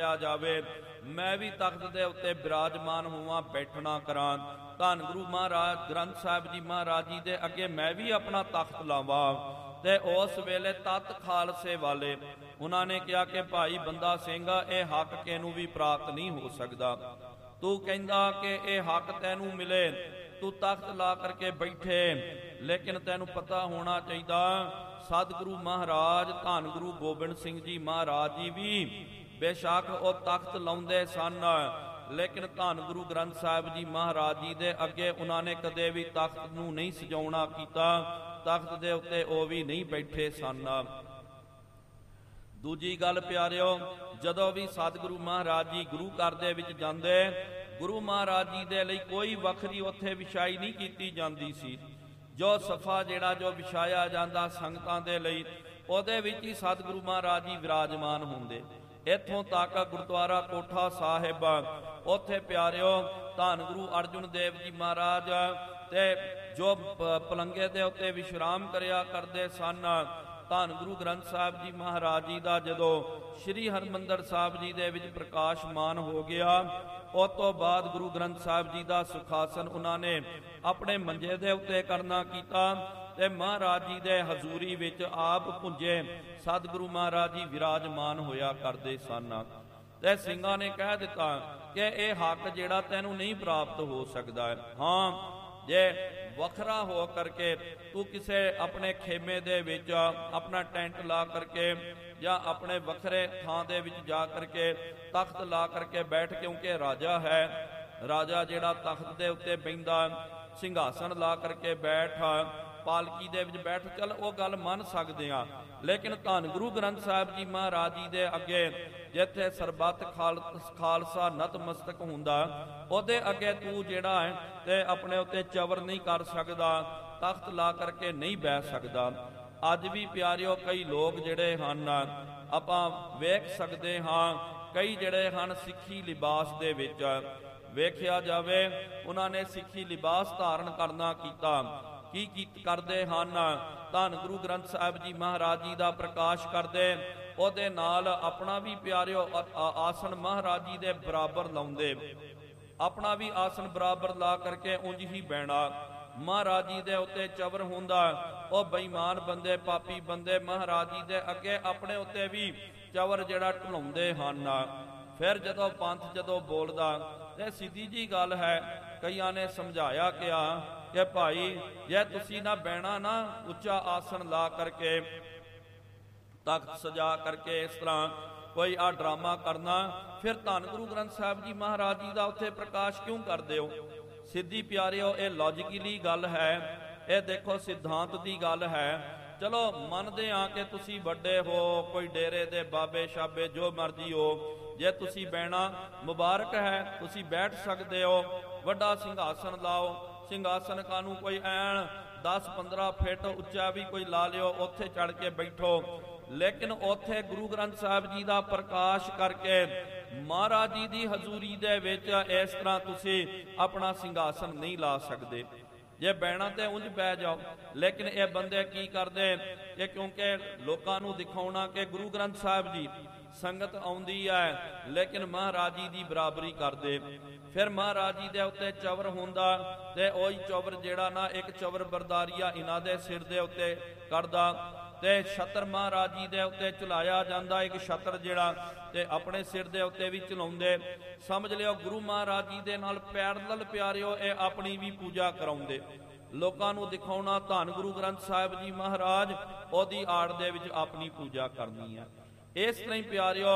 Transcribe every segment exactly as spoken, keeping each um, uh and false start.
जावे, मैं भी तख्त दे उत्ते विराजमान होवां, बैठना करां। धन गुरु महाराज ग्रंथ साहिब जी महाराज जी दे अगे मैं भी अपना तख्त लावां। ते उस वेले तत् खालसे वाले उन्होंने कहा कि भाई बंदा सिंह ये हक किनू भी प्राप्त नहीं हो सकता। तू कहंदा कि यह हक तैनू मिले, तू तख्त ला करके बैठे, लेकिन तैनू पता होना चाहिए सतगुरु महाराज धन गुरु गोबिंद सिंह जी महाराज जी भी बेशक वो तख्त लाउंदे सन, लेकिन धन गुरु ग्रंथ साहिब जी महाराज जी दे अगे उन्होंने कदे भी तख्त नूं नहीं सजाउणा कीता, तख्त दे उत्ते वो भी नहीं बैठे सन। दूजी गल प्यारिओ, जदों भी सतगुरु महाराज जी गुरु घर दे विच जांदे, गुरु महाराज जी दे लई कोई वखरी उत्थे विछाई नहीं कीती जांदी सी। जो सफा जिहड़ा जो विछाया जांदा संगतां दे लई, उहदे विच ही सतगुरु महाराज जी विराजमान हुंदे। इत्थों तक गुरुद्वारा कोठा साहिब उत्थे प्यारिओ धन गुरु अर्जुन देव जी महाराज ते जो पलंगे दे उत्ते विश्राम करिया करदे सन, धन गुरु ग्रंथ साहिब जी महाराज जी का जदों श्री हरमंदर साहिब जी दे विच प्रकाशमान हो गया, उस तो बाद गुरु ग्रंथ साहिब जी का सुखासन उन्होंने अपने मंजे दे उत्ते करना कीता ते महाराज जी दे हजूरी विच आप पुंजे सतगुरु महाराज जी विराजमान होया करदे सन। ते सिंघां ने कह दिता कि यह हक जिहड़ा तैनूं नहीं प्राप्त हो सकता है। हाँ, जे वखरा हो करके तू किसे अपने खेमे दे विच अपना टेंट ला करके या अपने वखरे थां दे विच जा करके तख्त ला करके बैठ, क्योंकि राजा है, राजा जिहड़ा तख्त दे उत्ते बैंदा सिंघासन ला करके बैठ, पालकी दे विच बैठ, चल वो गल मन सकते हैं, लेकिन धन गुरु ग्रंथ साहिब जी महाराज जी दे अगे जिथे सरबत खाल खालसा नतमस्तक हुंदा, उहदे अगे तू जिहड़ा है ते अपने उत्ते चवर नहीं कर सकदा, तख्त ला करके नहीं बैठ सकदा। अज भी प्यारिओ कई लोग जिहड़े हन आपां वेख सकदे हां, कई जिहड़े हन सिੱਖੀ लिबास दे विच वेखिया जावे उन्होंने सिੱਖੀ लिबास धारण करना कीता, की की करदे हन, धन गुरु ग्रंथ साहिब जी महाराज जी का प्रकाश करदे, ਉਹਦੇ नाल अपना भी प्यारिओ आसन महाराज जी दे बराबर लाउंदे, अपना भी आसन बराबर ला करके उंज ही बैणा, महाराज जी दे उत्ते चवर हुंदा, ਉਹ बेईमान बंदे पापी बंदे महाराज जी दे अगे अपने उत्ते भी चवर जिहड़ा ढलाउंदे हन। फिर जदों पंथ जदों बोलदा ते सीधी जी गल है, कईयां ने समझाया किया कि भाई जे तुसी ना बैणा ना उच्चा आसन ला करके तख्त सजा करके इस तरह कोई आ ड्रामा करना, फिर धन गुरु ग्रंथ साहिब जी महाराज जी का उत्थे प्रकाश क्यों करदे हो? सिद्धी प्यारिओ ये लॉजिकली गल है, ये देखो सिद्धांत की गल है। चलो मनदे आ कि तुसी वड्डे हो, कोई डेरे दे बाबे शाबे जो मर्जी हो, जे तुसी बैठना मुबारक है, तुसी बैठ सकते हो, वड्डा सिंघासन लाओ, सिंघासन कानू कोई ऐन दस पंद्रह फिट उच्चा भी कोई ला लियो, उत्थे चढ़ के बैठो, लेकिन उत्थे गुरु ग्रंथ साहिब जी का प्रकाश करके महाराज जी की हजूरी दे विच इस तरह तुसी अपना सिंघासन नहीं ला सकते। जे बैठना तो उंज बै जाओ, लेकिन ये बंदे की करते कि क्योंकि लोगों को दिखाउणा कि गुरु ग्रंथ साहिब जी संगत आउंदी है, लेकिन महाराज जी की बराबरी करते, फिर महाराज जी दे उत्ते चवर हुंदा ते ओही चवर जिहड़ा ना एक चवर बरदारिया इन्हां दे सिर दे उत्ते करदा ते छत्र महाराज जी दे उत्ते चलाया जांदा, एक छत्र जिहड़ा ते अपने सिर दे उत्ते भी चलाउंदे। समझ लियो गुरु महाराज जी दे नाल पैरलल प्यारिओ ये अपनी भी पूजा कराउंदे, लोकां नूं दिखाउणा धन गुरु ग्रंथ साहिब जी महाराज ओदी आड़ दे विच अपनी पूजा करनी है। इस तरह प्यारिओ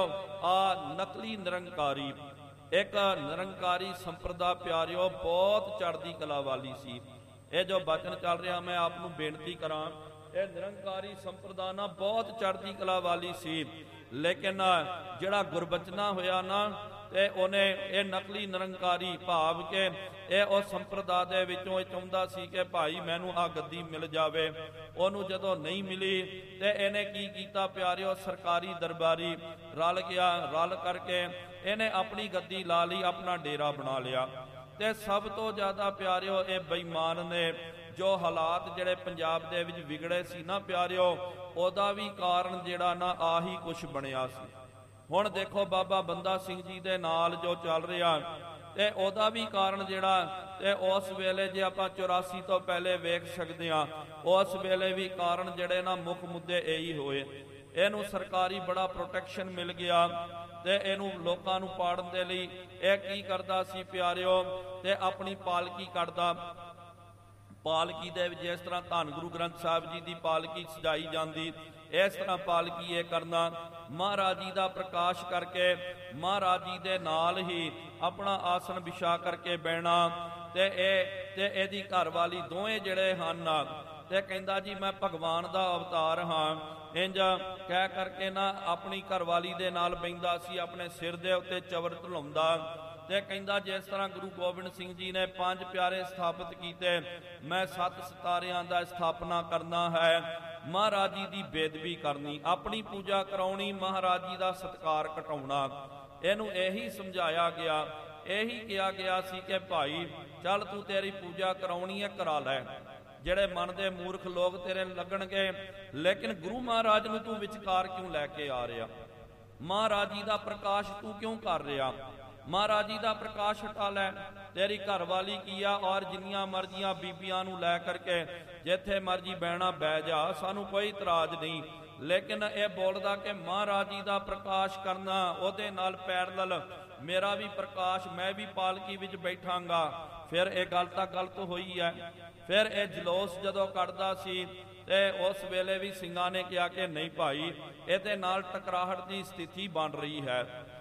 आ नकली निरंकारी एक निरंकारी संप्रदा प्यारिओ बहुत चढ़दी कला वाली सी। ये जो बचन चल रहा मैं आपनूं बेनती करां, ये निरंकारी संप्रदा ना बहुत चढ़दी कला वाली सी, लेकिन जिहड़ा गुरबचना होया ना ते उन्हें ये नकली निरंकारी भाव के ये उस संप्रदा दे विचों चाहुंदा सी कि भाई मैनू आ गद्दी मिल जावे, ओनू जदों नहीं मिली ते इहने की कीता प्यारिओ सरकारी दरबारी रल गया, रल करके इहने अपनी गद्दी ला ली, अपना डेरा बना लिया। ते सब तो ज़्यादा प्यारिओ ये बेईमान ने जो हालात जिहड़े पंजाब दे विच विगड़े सी ना प्यारिओ, ओदा भी कारण जिहड़ा ना आही कुछ बनिया सी। ਹੁਣ ਦੇਖੋ ਬਾਬਾ ਬੰਦਾ ਸਿੰਘ ਜੀ ਦੇ ਨਾਲ ਜੋ ਚੱਲ ਰਿਹਾ, ਤੇ ਉਹਦਾ ਵੀ ਕਾਰਨ ਜਿਹੜਾ, ਤੇ ਉਸ ਵੇਲੇ ਜੇ ਆਪਾਂ ਚੁਰਾਸੀ ਤੋਂ ਪਹਿਲੇ ਵੇਖ ਸਕਦੇ ਹਾਂ, ਉਸ ਵੇਲੇ ਵੀ ਕਾਰਨ ਜਿਹੜੇ ਨਾ ਮੁੱਖ ਮੁੱਦੇ ਇਹੀ ਹੋਏ। ਇਹਨੂੰ ਸਰਕਾਰੀ ਬੜਾ ਪ੍ਰੋਟੈਕਸ਼ਨ ਮਿਲ ਗਿਆ, ਤੇ ਇਹਨੂੰ ਲੋਕਾਂ ਨੂੰ ਪਾੜਨ ਦੇ ਲਈ ਇਹ ਕੀ ਕਰਦਾ ਸੀ ਪਿਆਰਿਓ, ਤੇ ਆਪਣੀ ਪਾਲਕੀ ਕੱਢਦਾ। ਪਾਲਕੀ ਦੇ ਵਿੱਚ ਜਿਸ ਤਰ੍ਹਾਂ ਧੰਨ ਗੁਰੂ ਗ੍ਰੰਥ ਸਾਹਿਬ ਜੀ ਦੀ ਪਾਲਕੀ ਸਜਾਈ ਜਾਂਦੀ, ਇਸ ਤਰ੍ਹਾਂ ਪਾਲਕੀ ਇਹ ਕਰਨਾ, ਮਹਾਰਾਜ ਜੀ ਦਾ ਪ੍ਰਕਾਸ਼ ਕਰਕੇ ਮਹਾਰਾਜ ਜੀ ਦੇ ਨਾਲ ਹੀ ਆਪਣਾ ਆਸਣ ਵਿਛਾ ਕਰਕੇ ਬਹਿਣਾ, ਤੇ ਇਹ ਤੇ ਇਹਦੀ ਘਰਵਾਲੀ ਦੋਵੇਂ ਜਿਹੜੇ ਹਨ, ਤੇ ਕਹਿੰਦਾ ਜੀ ਮੈਂ ਭਗਵਾਨ ਦਾ ਅਵਤਾਰ ਹਾਂ, ਇੰਜ ਕਹਿ ਕਰਕੇ ਨਾ ਆਪਣੀ ਘਰਵਾਲੀ ਦੇ ਨਾਲ ਬਹਿੰਦਾ ਸੀ, ਆਪਣੇ ਸਿਰ ਦੇ ਉੱਤੇ ਚਵਰ ਢਲਾਉਂਦਾ, ਤੇ ਕਹਿੰਦਾ ਜਿਸ ਤਰ੍ਹਾਂ ਗੁਰੂ ਗੋਬਿੰਦ ਸਿੰਘ ਜੀ ਨੇ ਪੰਜ ਪਿਆਰੇ ਸਥਾਪਿਤ ਕੀਤੇ, ਮੈਂ ਸੱਤ ਸਿਤਾਰਿਆਂ ਦਾ ਸਥਾਪਨਾ ਕਰਨਾ ਹੈ, ਮਹਾਰਾਜ ਜੀ ਦੀ ਬੇਦਬੀ ਕਰਨੀ, ਆਪਣੀ ਪੂਜਾ ਕਰਾਉਣੀ, ਮਹਾਰਾਜ ਜੀ ਦਾ ਸਤਿਕਾਰ ਘਟਾਉਣਾ। ਇਹਨੂੰ ਇਹੀ ਸਮਝਾਇਆ ਗਿਆ, ਇਹੀ ਕਿਹਾ ਗਿਆ ਸੀ ਕਿ ਭਾਈ ਚੱਲ ਤੂੰ ਤੇਰੀ ਪੂਜਾ ਕਰਾਉਣੀ ਹੈ ਕਰਾ ਲੈ, ਜਿਹੜੇ ਮਨ ਦੇ ਮੂਰਖ ਲੋਕ ਤੇਰੇ ਲੱਗਣਗੇ, ਲੇਕਿਨ ਗੁਰੂ ਮਹਾਰਾਜ ਨੂੰ ਤੂੰ ਵਿਚਕਾਰ ਕਿਉਂ ਲੈ ਕੇ ਆ ਰਿਹਾ? ਮਹਾਰਾਜ ਜੀ ਦਾ ਪ੍ਰਕਾਸ਼ ਤੂੰ ਕਿਉਂ ਕਰ ਰਿਹਾ? ਮਹਾਰਾਜ ਜੀ ਦਾ ਪ੍ਰਕਾਸ਼ ਹਟਾ ਲੈ। ਤੇਰੀ ਘਰਵਾਲੀ ਕੀ ਆ, ਔਰ ਜਿੰਨੀਆਂ ਮਰਜ਼ੀਆਂ ਬੀਬੀਆਂ ਨੂੰ ਲੈ ਕਰਕੇ ਜਿੱਥੇ ਮਰਜ਼ੀ ਬਹਿਣਾ ਬਹਿ ਜਾ, ਸਾਨੂੰ ਕੋਈ ਇਤਰਾਜ਼ ਨਹੀਂ, ਲੇਕਿਨ ਇਹ ਬੋਲਦਾ ਕਿ ਮਹਾਰਾਜ ਜੀ ਦਾ ਪ੍ਰਕਾਸ਼ ਕਰਨਾ, ਉਹਦੇ ਨਾਲ ਪੈਰਲਲ ਮੇਰਾ ਵੀ ਪ੍ਰਕਾਸ਼, ਮੈਂ ਵੀ ਪਾਲਕੀ ਵਿੱਚ ਬੈਠਾਂਗਾ। ਫਿਰ ਇਹ ਗੱਲ ਤਾਂ ਗਲਤ ਹੋਈ ਹੈ। ਫਿਰ ਇਹ ਜਲੂਸ ਜਦੋਂ ਕੱਢਦਾ ਸੀ, ਤੇ ਉਸ ਵੇਲੇ ਵੀ ਸਿੰਘਾਂ ਨੇ ਕਿਹਾ ਕਿ ਨਹੀਂ ਭਾਈ, ਇਹਦੇ ਨਾਲ ਟਕਰਾਹਟ ਦੀ ਸਥਿਤੀ ਬਣ ਰਹੀ ਹੈ,